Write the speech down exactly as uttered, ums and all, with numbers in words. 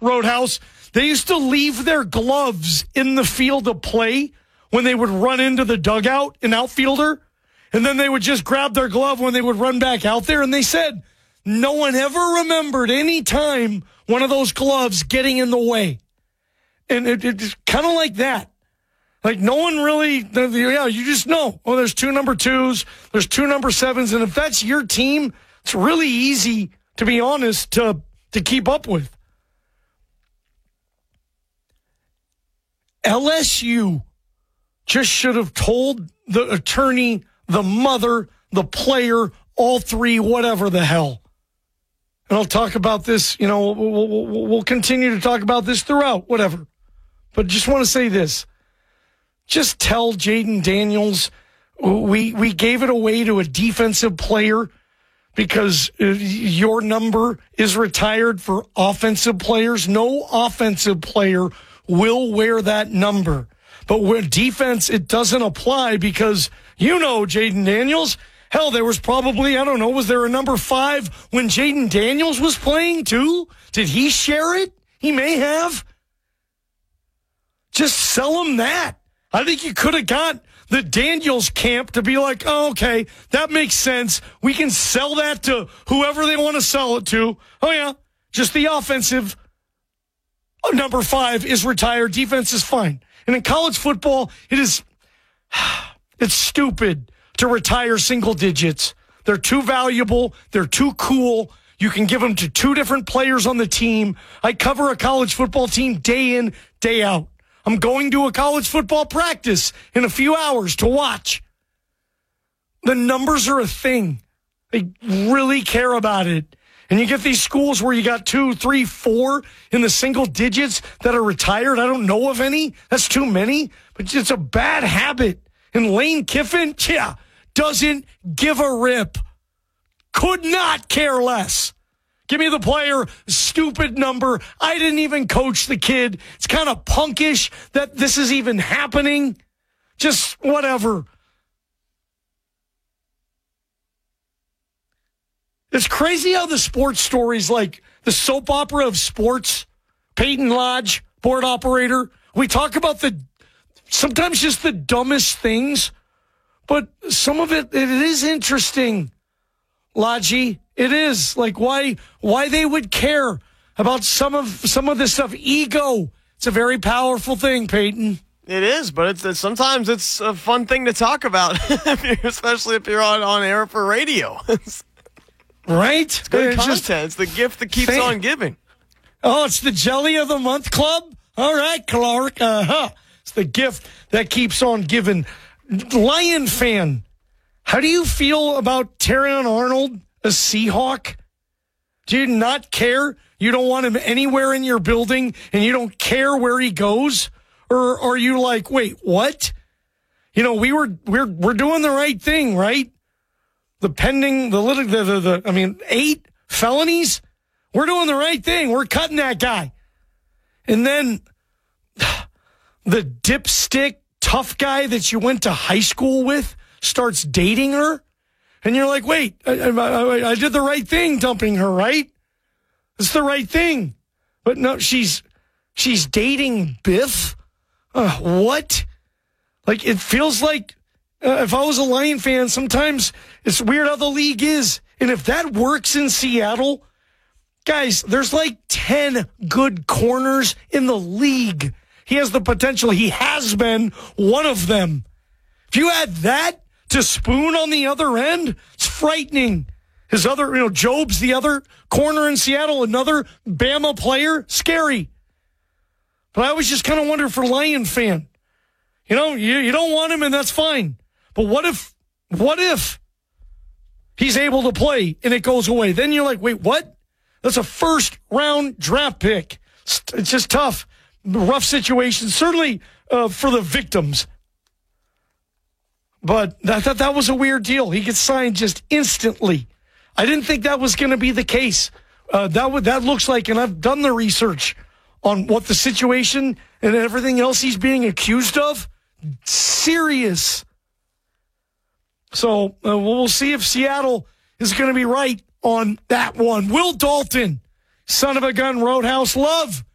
Roadhouse, they used to leave their gloves in the field of play when they would run into the dugout, an outfielder, and then they would just grab their glove when they would run back out there. And they said no one ever remembered any time one of those gloves getting in the way. And it, it's kind of like that. Like, no one really, yeah, you just know, oh, there's two number twos, there's two number sevens, and if that's your team, it's really easy, to be honest, to, to keep up with. L S U just should have told the attorney, the mother, the player, all three, whatever the hell. And I'll talk about this, you know, we'll, we'll, we'll continue to talk about this throughout, whatever. But just want to say this. Just tell Jaden Daniels we we gave it away to a defensive player because your number is retired for offensive players. No offensive player will wear that number. But with defense, it doesn't apply because, you know, Jaden Daniels, hell, there was probably, I don't know, was there a number five when Jaden Daniels was playing too? Did he share it? He may have. Just sell him that. I think you could have got the Daniels camp to be like, oh, okay, that makes sense. We can sell that to whoever they want to sell it to. Oh, yeah, just the offensive oh, number five is retired. Defense is fine. And in college football, it is it's stupid to retire single digits. They're too valuable. They're too cool. You can give them to two different players on the team. I cover a college football team day in, day out. I'm going to a college football practice in a few hours to watch. The numbers are a thing. They really care about it. And you get these schools where you got two, three, four in the single digits that are retired. I don't know of any. That's too many. But it's a bad habit. And Lane Kiffin, yeah, doesn't give a rip. Could not care less. Give me the player, stupid number. I didn't even coach the kid. It's kind of punkish that this is even happening. Just whatever. It's crazy how the sports stories, like the soap opera of sports, Peyton Lodge, board operator, we talk about the sometimes just the dumbest things, but some of it, it is interesting, Lodgy. It is like why why they would care about some of some of this stuff. Ego. It's a very powerful thing, Peyton. It is, but it's, it's sometimes it's a fun thing to talk about, especially if you're on, on air for radio. Right? It's good it's content. Just, it's the gift that keeps thank, on giving. Oh, it's the Jelly of the Month Club? All right, Clark. Uh-huh. It's the gift that keeps on giving. Lion fan, how do you feel about Terrion Arnold? A Seahawk? Do you not care? You don't want him anywhere in your building and you don't care where he goes? Or are you like, wait, what? You know, we were, we're, we're doing the right thing, right? The pending, the little, the, the, the, I mean, eight felonies? We're doing the right thing. We're cutting that guy. And then the dipstick tough guy that you went to high school with starts dating her. And you're like, wait, I, I, I did the right thing dumping her, right? It's the right thing. But no, she's she's dating Biff? Uh, what? Like, it feels like uh, if I was a Lion fan, sometimes it's weird how the league is. And if that works in Seattle, guys, there's like ten good corners in the league. He has the potential. He has been one of them. If you add that to Spoon on the other end, it's frightening. His other, you know, Job's the other corner in Seattle, another Bama player, scary. But I always just kind of wonder for Lion fan, you know, you, you don't want him and that's fine. But what if, what if he's able to play and it goes away? Then you're like, wait, what? That's a first round draft pick. It's, it's just tough. Rough situation, certainly uh, for the victims. But I thought that was a weird deal. He gets signed just instantly. I didn't think that was going to be the case. Uh, that would that looks like, and I've done the research on what the situation and everything else he's being accused of. Serious. So uh, we'll see if Seattle is going to be right on that one. Will Dalton, son of a gun, Roadhouse Love.